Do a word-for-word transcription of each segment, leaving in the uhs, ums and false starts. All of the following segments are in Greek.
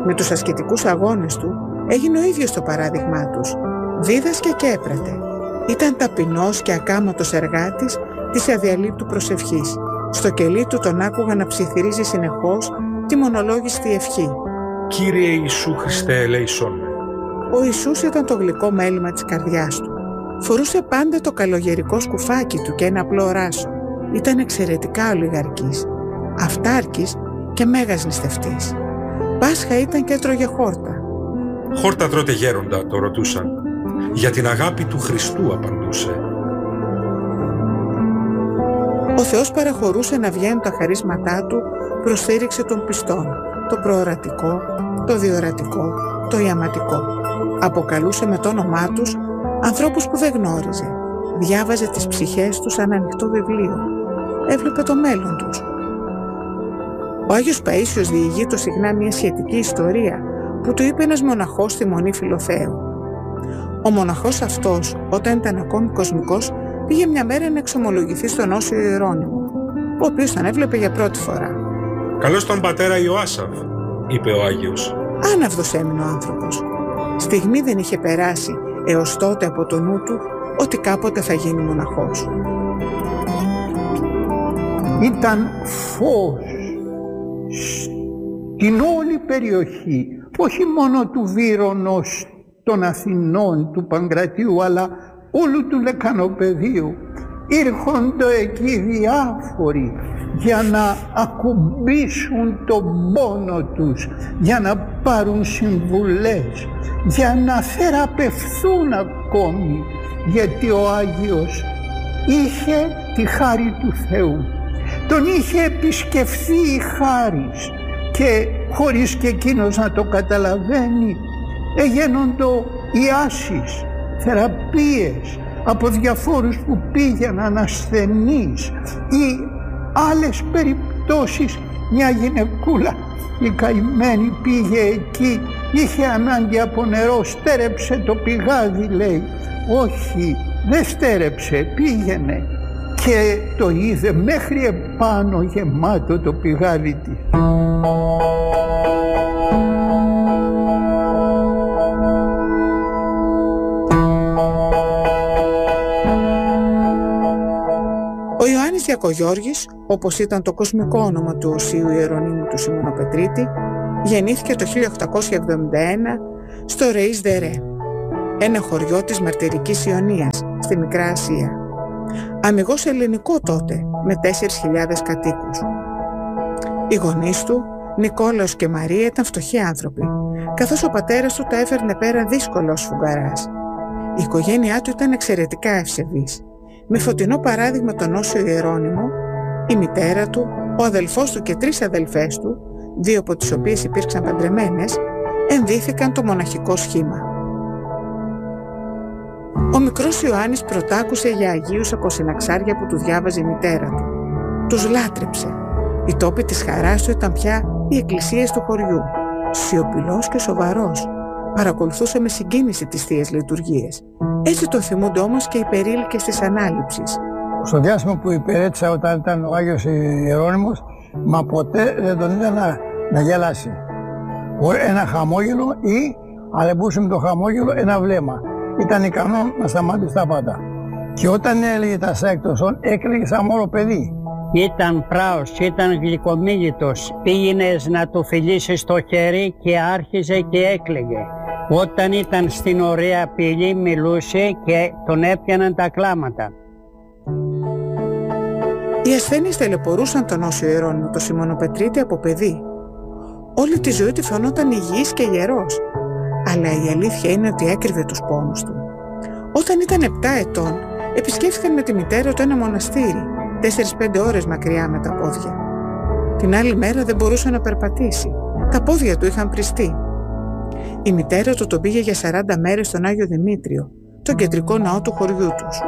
Με τους ασκητικούς αγώνες του έγινε ο ίδιος το παράδειγμά τους. Δίδασκε και έπρατε. Ήταν ταπεινός και ακάματος εργάτης της αδιαλείπτου προσευχής. Στο κελί του τον άκουγα να ψιθυρίζει συνεχώς τη μονολόγιστη ευχή. «Κύριε Ιησού Χριστέ, ελέησόν με». Ο Ιησούς ήταν το γλυκό μέλημα της καρδιάς του. Φορούσε πάντα το καλογερικό σκουφάκι του και ένα απλό ράσο. Ήταν εξαιρετικά ολιγαρκής, αυτάρκης και μέγας νηστευτής. Πάσχα ήταν και έτρωγε χόρτα. «Χόρτα τρώτε γέροντα?» το ρωτούσαν. «Για την αγάπη του Χριστού», απαντούσε. Ο Θεός παραχωρούσε να βγαίνουν τα χαρίσματά του προς στήριξη των πιστών, το προορατικό, το διορατικό, το ιαματικό. Αποκαλούσε με το όνομά τους ανθρώπους που δεν γνώριζε. Διάβαζε τις ψυχές τους σαν ανοιχτό βιβλίο. Έβλεπε το μέλλον τους. Ο Άγιος Παΐσιος διηγεί το συχνά μια σχετική ιστορία που του είπε ένας μοναχός στη Μονή Φιλοθέου. Ο μοναχός αυτός, όταν ήταν ακόμη κοσμικός, πήγε μια μέρα να εξομολογηθεί στον Όσιο Ιερώνυμο, ο οποίος τον έβλεπε για πρώτη φορά. «Καλώς τον πατέρα Ιωάσαφ», είπε ο Άγιος. Άναυδος έμεινε ο άνθρωπος. Στιγμή δεν είχε περάσει έως τότε από το νου του ότι κάποτε θα γίνει μοναχός. Ήταν φως στην όλη περιοχή, όχι μόνο του Βύρωνος, των Αθηνών, του Παγκρατίου, αλλά όλου του Λεκανοπεδίου. Ήρχονται εκεί διάφοροι για να ακουμπήσουν τον πόνο τους, για να πάρουν συμβουλές, για να θεραπευθούν ακόμη, γιατί ο Άγιος είχε τη χάρη του Θεού. Τον είχε επισκεφθεί η χάρις και χωρίς και εκείνος να το καταλαβαίνει έγινοντο ιάσεις, θεραπείες από διαφόρους που πήγαιναν ασθενείς ή άλλες περιπτώσεις. Μια γυναικούλα η καημένη πήγε εκεί, είχε ανάγκη από νερό, στέρεψε το πηγάδι, λέει. Όχι, δεν στέρεψε, πήγαινε και το είδε μέχρι επάνω γεμάτο το πηγάδι της. Ο Ιωάννης Διακογιώργης, όπως ήταν το κοσμικό όνομα του Οσίου Ιερονύμου του Σιμωνοπετρίτη, γεννήθηκε το χίλια οκτακόσια εβδομήντα ένα στο Ρεΐς Δερέ, ένα χωριό της Μαρτυρικής Ιωνίας, στη Μικρά Ασία. Αμιγώς ελληνικό τότε, με τέσσερις χιλιάδες κατοίκους. Οι γονείς του, Νικόλαος και Μαρία, ήταν φτωχοί άνθρωποι, καθώς ο πατέρας του τα έφερνε πέρα δύσκολα ως φουγγαράς. Η οικογένειά του ήταν εξαιρετικά ευσεβής. Με φωτεινό παράδειγμα τον Όσιο Ιερώνυμο, η μητέρα του, ο αδελφός του και τρεις αδελφές του, δύο από τις οποίες υπήρξαν παντρεμένες, ενδύθηκαν το μοναχικό σχήμα. Ο μικρός Ιωάννης πρωτάκουσε για Αγίους από συναξάρια που του διάβαζε η μητέρα του. Τους λάτρεψε. Οι τόποι της χαράς του ήταν πια οι εκκλησίες του χωριού. Σιωπηλός και σοβαρός, παρακολουθούσε με συγκίνηση τις θείες λειτουργίες. Έτσι το θυμούνται όμως και οι περίλικες της ανάληψης. Στο διάστημα που υπηρέτησα όταν ήταν ο Άγιος Ιερώνυμος, μα ποτέ δεν τον είδα να, να γελάσει. Ένα χαμόγελο ή, αλεμπούσε με το χαμόγελο, ένα βλέμμα. Ήταν ικανό να σταματήσει τα πάντα. Και όταν έλεγε τα σέκτοσον, έκλαιγε σαν μωρό παιδί. Ήταν πράος, ήταν γλυκομίλητος. Πήγαινες να του φιλήσεις το χέρι και άρχιζε και έκλαιγε. Όταν ήταν στην ωραία πύλη μιλούσε και τον έπιαναν τα κλάματα. Οι ασθένειες ταλαιπωρούσαν τον Όσιο Ιερώνυμο, το Σιμωνοπετρίτη, από παιδί. Όλη τη ζωή του φαινόταν υγιής και ιερός, αλλά η αλήθεια είναι ότι έκρυβε τους πόνους του. Όταν ήταν επτά ετών, επισκέφθηκαν με τη μητέρα του ένα μοναστήρι, τέσσερις πέντε ώρες μακριά με τα πόδια. Την άλλη μέρα δεν μπορούσε να περπατήσει. Τα πόδια του είχαν πριστεί. Η μητέρα του τον πήγε για σαράντα μέρες στον Άγιο Δημήτριο, τον κεντρικό ναό του χωριού τους.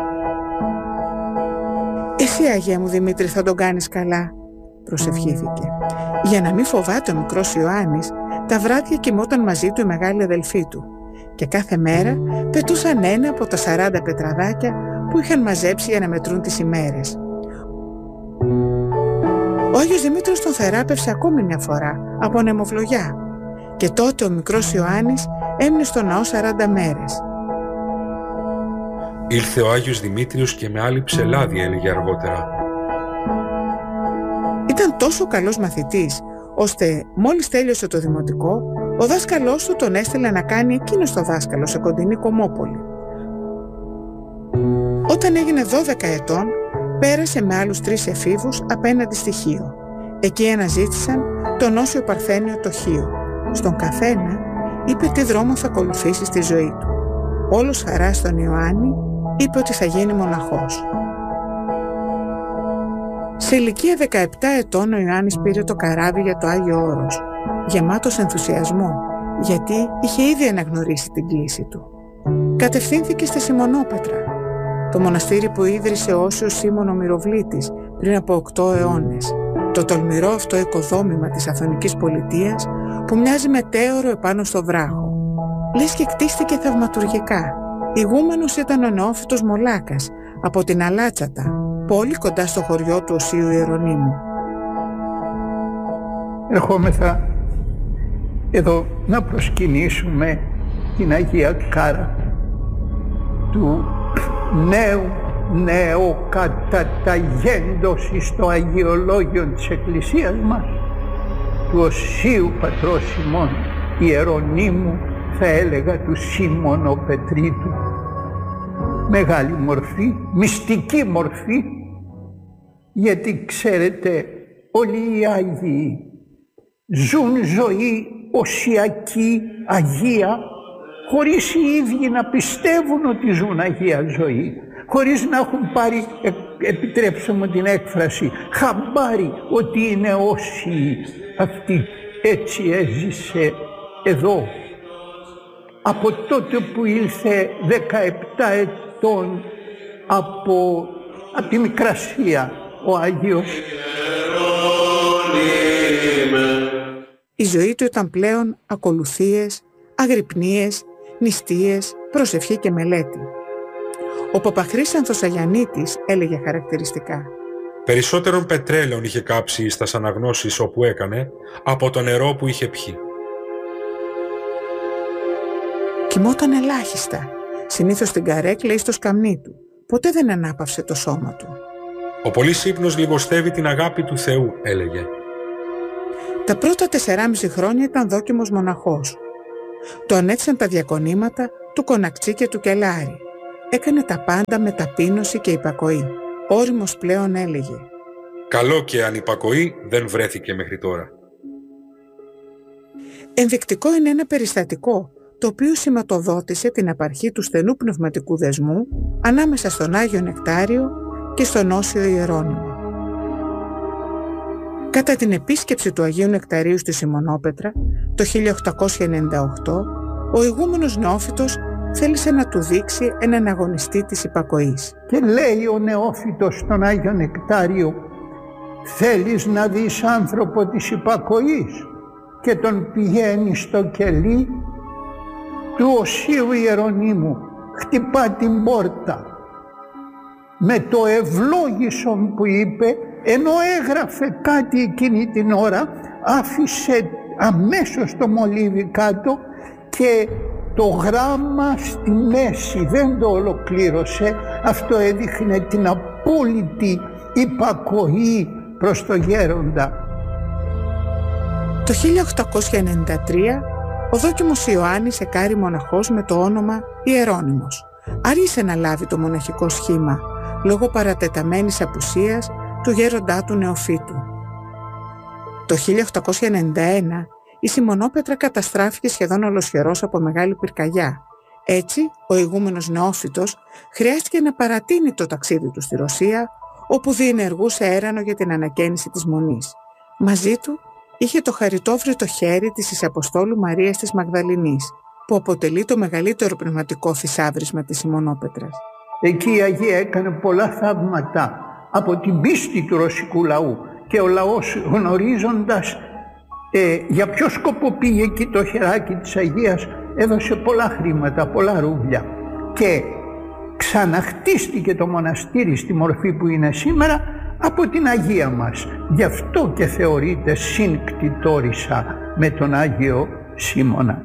«Εσύ, Αγία μου Δημήτρη, θα τον κάνεις καλά», προσευχήθηκε. Για να μην φοβάται ο μικρός Ιωάννης, τα βράδια κοιμόταν μαζί του η μεγάλη αδελφή του και κάθε μέρα πετούσαν ένα από τα σαράντα πετραδάκια που είχαν μαζέψει για να μετρούν τις ημέρες. Ο Άγιος Δημήτριος τον θεράπευσε ακόμη μια φορά από νεμοβλογιά Και τότε ο μικρός Ιωάννης έμεινε στο ναό σαράντα μέρες. Ήλθε ο Άγιος Δημήτριος και με άλυψε λάδι, έλεγε αργότερα. Ήταν τόσο καλός μαθητής, ώστε μόλις τέλειωσε το δημοτικό, ο δάσκαλός του τον έστειλε να κάνει εκείνος το δάσκαλο σε κοντινή Κομμόπολη. Όταν έγινε δώδεκα ετών, πέρασε με άλλους τρεις εφήβους απέναντι στη Χίο. Εκεί αναζήτησαν τον Όσιο Παρθένιο το Χίο. Στον καθένα είπε τι δρόμο θα ακολουθήσει στη ζωή του. Όλος χαρά στον Ιωάννη είπε ότι θα γίνει μοναχός. Σε ηλικία δεκαεπτά ετών ο Ιωάννης πήρε το καράβι για το Άγιο Όρος, γεμάτος ενθουσιασμό, γιατί είχε ήδη αναγνωρίσει την κλήση του. Κατευθύνθηκε στη Σιμονόπετρα, το μοναστήρι που ίδρυσε ο Όσιος Σίμων ο Μυροβλήτης πριν από οκτώ αιώνες, το τολμηρό αυτό οικοδόμημα της Αθωνικής πολιτείας που μοιάζει μετέωρο επάνω στο βράχο. Λες και κτίστηκε θαυματουργικά. Ηγούμενος ήταν ο νεόφυτος Μολάκας από την Αλάτσατα, πόλη κοντά στο χωριό του Οσίου Ιερονύμου. Ερχόμεθα εδώ να προσκυνήσουμε την Αγία Κάρα του νέου νεοκαταταγέντος εις το Αγιολόγιο της Εκκλησίας μας, του Οσίου Πατρός ημών Ιερονύμου, θα έλεγα του Σίμωνο Πετρίτου. Μεγάλη μορφή, μυστική μορφή, γιατί ξέρετε όλοι οι Άγιοι ζουν ζωή οσιακή, αγία, χωρίς οι ίδιοι να πιστεύουν ότι ζουν αγία ζωή, χωρίς να έχουν πάρει, ε, επιτρέψτε μου την έκφραση, χαμπάρι ότι είναι όσοι. Αυτή έτσι έζησε εδώ. Από τότε που ήλθε δεκαεπτά ετών από, από τη Μικρασία ο Άγιος. Η ζωή του ήταν πλέον ακολουθίες, αγρυπνίες, νηστείες, προσευχή και μελέτη. Ο Παπαχρύσανθος Αγιαννίτης έλεγε χαρακτηριστικά: περισσότερον πετρέλαιον είχε κάψει στας αναγνώσεις όπου έκανε από το νερό που είχε πιει. Κοιμόταν ελάχιστα, συνήθως στην καρέκλα ή στο σκαμνί του. Ποτέ δεν ανάπαυσε το σώμα του. Ο πολύς ύπνος λιγοστεύει την αγάπη του Θεού, έλεγε. Τα πρώτα τεσσεράμιση χρόνια ήταν δόκιμος μοναχός. Το ανέθισαν τα διακονήματα του Κονακτσί και του Κελάρη. Έκανε τα πάντα με ταπείνωση και υπακοή. Όριμος πλέον έλεγε: καλό και ανυπακοή δεν βρέθηκε μέχρι τώρα. Ενδεικτικό είναι ένα περιστατικό το οποίο σηματοδότησε την απαρχή του στενού πνευματικού δεσμού ανάμεσα στον Άγιο Νεκτάριο και στον Όσιο Ιερώνυμο. Κατά την επίσκεψη του Αγίου Νεκταρίου στη Σιμονόπετρα το χίλια οκτακόσια ενενήντα οκτώ, ο ηγούμενος νεόφυτος θέλησε να του δείξει έναν αγωνιστή της υπακοής. Και λέει ο νεόφυτος στον Άγιο Νεκτάριο: θέλεις να δεις άνθρωπο της υπακοής? Και τον πηγαίνει στο κελί του Οσίου Ιερονύμου, χτυπά την πόρτα. Με το ευλόγησον που είπε, ενώ έγραφε κάτι εκείνη την ώρα, άφησε αμέσως το μολύβι κάτω και το γράμμα στη μέση, δεν το ολοκλήρωσε. Αυτό έδειχνε την απόλυτη υπακοή προς το γέροντα. Το χίλια οκτακόσια ενενήντα τρία ο δόκιμος Ιωάννης εκάρη μοναχός με το όνομα Ιερώνυμος. Άργησε να λάβει το μοναχικό σχήμα λόγω παρατεταμένης απουσίας του γέροντά του νεοφύτου. Το χίλια οκτακόσια ενενήντα ένα η Σιμονόπετρα καταστράφηκε σχεδόν ολοσχερός από μεγάλη πυρκαγιά. Έτσι, ο ηγούμενος νεόφυτος χρειάστηκε να παρατείνει το ταξίδι του στη Ρωσία, όπου διενεργούσε έρανο για την ανακαίνιση της Μονής. Μαζί του είχε το χαριτόβριτο χέρι της Εισαποστόλου Μαρίας της Μαγδαληνής, που αποτελεί το μεγαλύτερο πνευματικό θησάβρισμα της Σιμονόπετρας. Εκεί η Αγία έκανε πολλά θαύματα από την πίστη του ρωσικού λαού και ο λαός, γνωρίζοντας ε, για ποιο σκοπό πήγε εκεί το χεράκι της Αγίας, έδωσε πολλά χρήματα, πολλά ρούβλια και ξαναχτίστηκε το μοναστήρι στη μορφή που είναι σήμερα από την Αγία μας. Γι' αυτό και θεωρείται συνκτητόρισα με τον Άγιο Σίμωνα.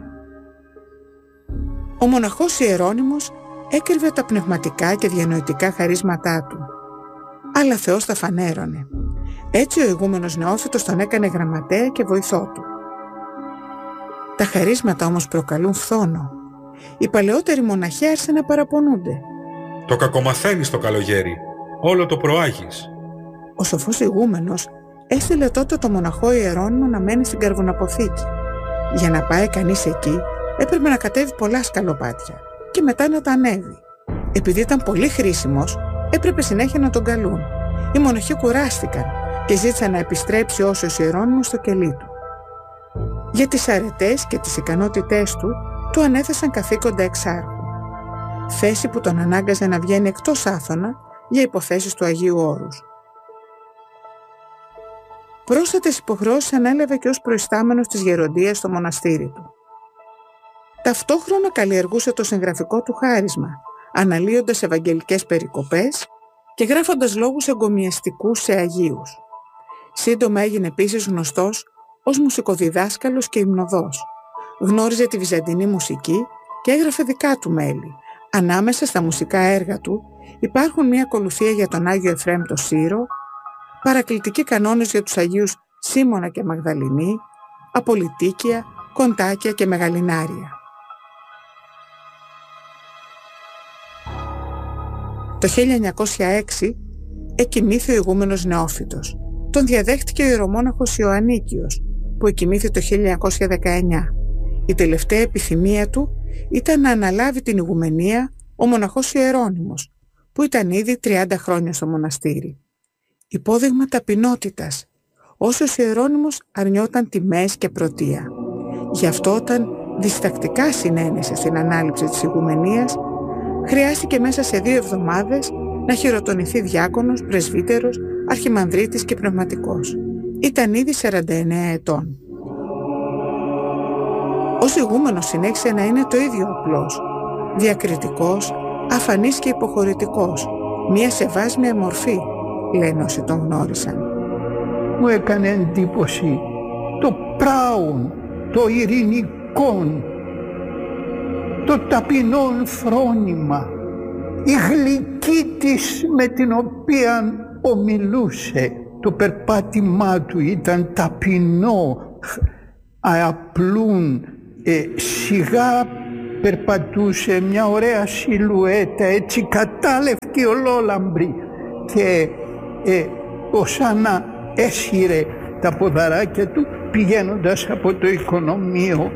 Ο μοναχός Ιερώνυμος έκρυβε τα πνευματικά και διανοητικά χαρίσματά του, αλλά Θεός τα φανέρωνε. Έτσι ο ηγούμενος Νεόφυτος τον έκανε γραμματέα και βοηθό του. Τα χαρίσματα όμως προκαλούν φθόνο. Οι παλαιότεροι μοναχοί άρχισαν να παραπονούνται. Το κακομαθαίνεις το καλογέρι, όλο το προάγεις. Ο σοφός ηγούμενος έστειλε τότε το μοναχό Ιερώνυμο να μένει στην καρβουναποθήκη. Για να πάει κανείς εκεί έπρεπε να κατέβει πολλά σκαλοπάτια και μετά να τα ανέβει. Επειδή ήταν πολύ χρήσιμος, έπρεπε συνέχεια να τον καλούν. Οι μοναχοί κουράστηκαν και ζήτησαν να επιστρέψει όσος Ιερώνυμος στο κελί του. Για τις αρετές και τις ικανότητές του, του ανέθεσαν καθήκοντα εξάρχου, θέση που τον ανάγκαζε να βγαίνει εκτός Άθωνα για υποθέσεις του Αγίου Όρους. Πρόσθετες υποχρεώσεις ανέλαβε και ως προϊστάμενος της γεροντείας στο μοναστήρι του. Ταυτόχρονα καλλιεργούσε το συγγραφικό του χάρισμα, αναλύοντας ευαγγελικές περικοπές και γράφοντας λόγους εγκομιαστικούς σε Αγίους. Σύντομα έγινε επίσης γνωστός ως μουσικοδιδάσκαλος και υμνοδός. Γνώριζε τη βυζαντινή μουσική και έγραφε δικά του μέλη. Ανάμεσα στα μουσικά έργα του υπάρχουν μια ακολουθία για τον Άγιο Εφραίμ το Σύρο, παρακλητικοί κανόνες για τους Αγίους Σίμωνα και Μαγδαληνή, απολυτίκια, κοντάκια και μεγαλινάρια. Το χίλια εννιακόσια έξι εκοιμήθη ο ηγούμενος Νεόφυτος. Τον διαδέχτηκε ο ιερομόναχος Ιωαννίκιος, που εκοιμήθη το χίλια εννιακόσια δεκαεννιά. Η τελευταία επιθυμία του ήταν να αναλάβει την ηγουμενία ο μοναχός Ιερώνυμος, που ήταν ήδη τριάντα χρόνια στο μοναστήρι. Υπόδειγμα ταπεινότητας, όσος Ιερώνυμος αρνιόταν τιμές και πρωτεία. Γι' αυτό όταν διστακτικά συνένεσε στην ανάληψη της ηγουμενίας, χρειάστηκε μέσα σε δύο εβδομάδες να χειροτονηθεί διάκονος, πρεσβύτερος, αρχιμανδρίτης και πνευματικός. Ήταν ήδη σαράντα εννέα ετών. Ως ηγούμενος συνέχισε να είναι το ίδιο απλός, διακριτικός, αφανής και υποχωρητικός, μια σεβάσμια μορφή, λένε όσοι τον γνώρισαν. Μου έκανε εντύπωση το πράουν, το ειρηνικόν, το ταπεινόν φρόνημα, η γλυκή της με την οποία ομιλούσε. Το περπάτημά του ήταν ταπεινό, απλούν, ε, σιγά περπατούσε, μια ωραία σιλουέτα, έτσι κατάλευκη ολόλαμπρη και ε, ως να έσχυρε τα ποδαράκια του πηγαίνοντας από το οικονομείο